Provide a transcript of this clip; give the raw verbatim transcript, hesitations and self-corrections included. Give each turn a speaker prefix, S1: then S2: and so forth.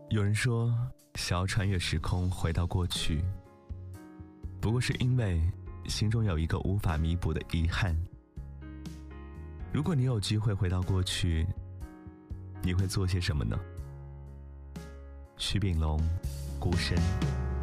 S1: 有人说想要穿越时空回到过去，不过是因为心中有一个无法弥补的遗憾。如果你有机会回到过去，你会做些什么呢？徐秉龙，孤身。